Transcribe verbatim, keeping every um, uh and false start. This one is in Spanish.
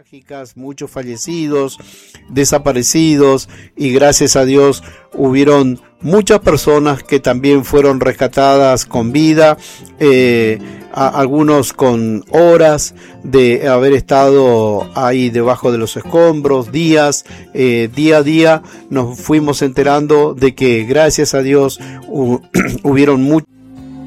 trágicas, muchos fallecidos, desaparecidos, y gracias a Dios hubieron muchas personas que también fueron rescatadas con vida, eh, a, algunos con horas de haber estado ahí debajo de los escombros, días, eh, día a día nos fuimos enterando de que gracias a Dios hu- hubieron muchos